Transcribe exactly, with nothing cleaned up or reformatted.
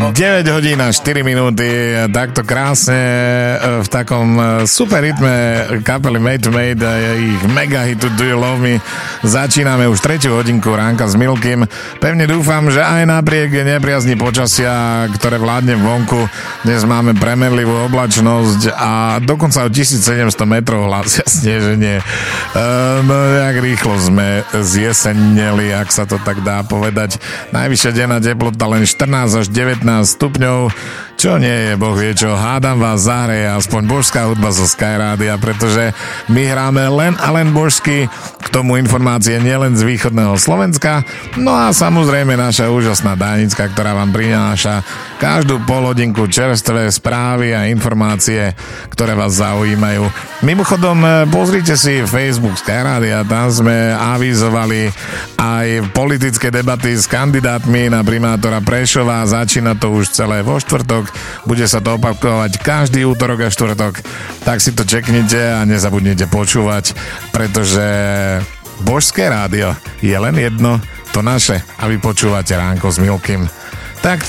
deväť hodín a štyri minúty, takto krásne v takom super rytme kapely Made to Made a ich mega hitu Do You Love Me začíname už tretiu hodinku ránka s Milkym. Pevne dúfam, že aj napriek nepriazni počasia, ktoré vládne vonku, dnes máme premenlivú oblačnosť a dokonca o tisícsedemsto metrov hlásia sneženie. No, jak rýchlo sme zjesenili, ak sa to tak dá povedať. Najvyššia denná teplota len štrnásť až devätnásť stupňov, čo nie je, boh vie čo. Hádam vás zahreje aspoň božská hudba zo Skyrádia, pretože my hráme len a len božsky, k tomu informácie nielen z východného Slovenska, no a samozrejme naša úžasná Dánicka, ktorá vám prináša každú polhodinku čerstvé správy a informácie, ktoré vás zaujímajú. Mimochodom, pozrite si Facebook Skyrádia, tam sme avizovali aj politické debaty s kandidátmi na primátora Prešova, začína to už celé vo štvrtok, bude sa to opakovať každý útorok a štvrtok, tak si to čeknite a nezabudnite počúvať, pretože Božské rádio je len jedno, to naše, a vy počúvate Ránko s Milkym. Tak